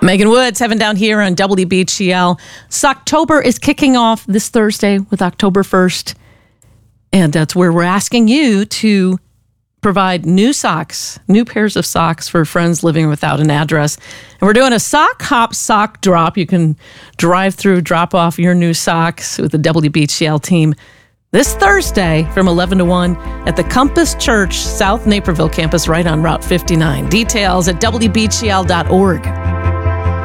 Megan Woods, heaven down here on WBGL. Socktober is kicking off this Thursday with October 1st. And that's where we're asking you to provide new socks, new pairs of socks for friends living without an address. And we're doing a sock hop sock drop. You can drive through, drop off your new socks with the WBGL team this Thursday from 11 to 1 at the Compass Church South Naperville campus right on Route 59. Details at WBGL.org.